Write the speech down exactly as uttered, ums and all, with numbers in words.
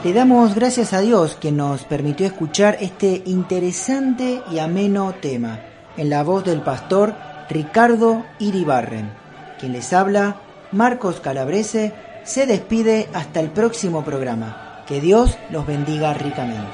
Le damos gracias a Dios que nos permitió escuchar este interesante y ameno tema, en la voz del pastor Ricardo Iribarren. Quien les habla, Marcos Calabrese, se despide hasta el próximo programa. Que Dios los bendiga ricamente.